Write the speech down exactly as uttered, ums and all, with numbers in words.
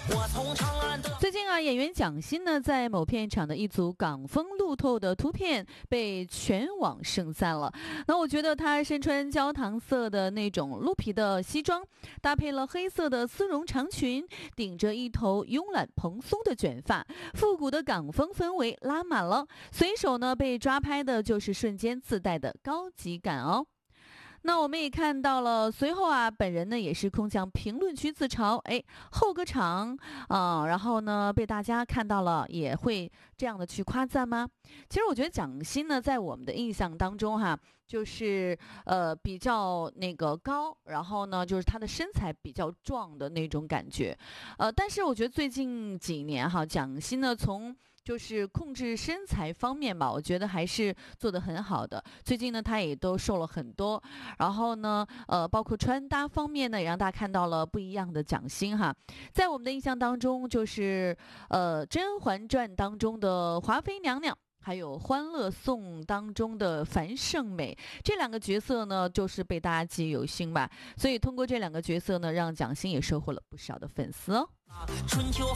最近啊，演员蒋欣呢，在某片场的一组港风路透的图片被全网盛赞了。那我觉得她身穿焦糖色的那种鹿皮的西装，搭配了黑色的丝绒长裙，顶着一头慵懒蓬松的卷发，复古的港风氛围拉满了。随手呢被抓拍的就是瞬间自带的高级感哦。那我们也看到了，随后啊，本人呢也是空降评论区自嘲，哎，后个场啊、呃，然后呢被大家看到了，也会这样的去夸赞吗？其实我觉得蒋欣呢，在我们的印象当中哈，就是呃比较那个高，然后呢就是她的身材比较壮的那种感觉，呃，但是我觉得最近几年哈，蒋欣呢从就是控制身材方面吧，我觉得还是做得很好的。最近呢，她也都瘦了很多，然后呢，呃，包括穿搭方面呢，也让大家看到了不一样的蒋欣哈。在我们的印象当中，就是呃《甄嬛传》当中的华妃娘娘。还有《欢乐颂》当中的樊胜美这两个角色呢，就是被大家记忆犹新吧。所以通过这两个角色呢，让蒋欣也收获了不少的粉丝哦。春秋